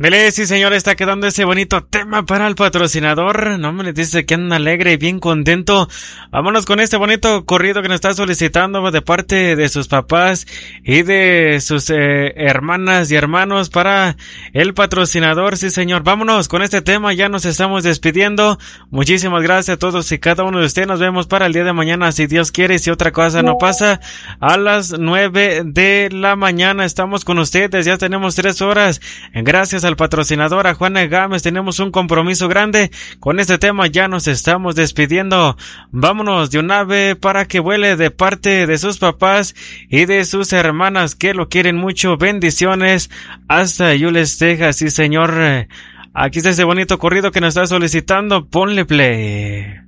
Dele, sí señor, está quedando ese bonito tema para el patrocinador. No me le dice que anda alegre y bien contento. Vámonos con este bonito corrido que nos está solicitando de parte de sus papás y de sus hermanas y hermanos para el patrocinador. Sí señor, vámonos con este tema, ya nos estamos despidiendo. Muchísimas gracias a todos y cada uno de ustedes. Nos vemos para el día de mañana, si Dios quiere, si otra cosa no pasa. A las 9 de la mañana estamos con ustedes, ya tenemos 3 horas. Gracias al patrocinador, a Juana Gámez, tenemos un compromiso grande. Con este tema ya nos estamos despidiendo. Vámonos de un ave para que vuele de parte de sus papás y de sus hermanas que lo quieren mucho. Bendiciones hasta Yules, Texas. Sí señor, aquí está ese bonito corrido que nos está solicitando. Ponle play.